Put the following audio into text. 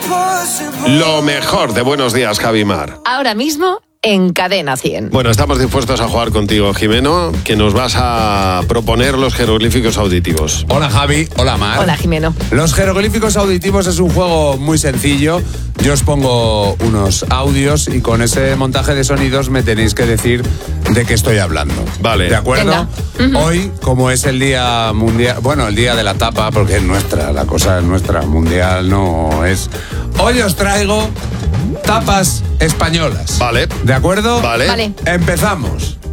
Lo mejor de Buenos Días, Javi Mar. Ahora mismo en Cadena 100. Bueno, estamos dispuestos a jugar contigo, Jimeno, que nos vas a proponer los jeroglíficos auditivos. Hola Javi, hola Mar. Hola, Jimeno. Los jeroglíficos auditivos es un juego muy sencillo. Yo os pongo unos audios y con ese montaje de sonidos me tenéis que decir de qué estoy hablando. Vale. ¿De acuerdo? Hoy, como es el día mundial, bueno, el día de la tapa, porque es nuestra, la cosa es nuestra, mundial no es. Hoy os traigo tapas españolas. Vale. ¿De acuerdo? Vale. Vale. Empezamos.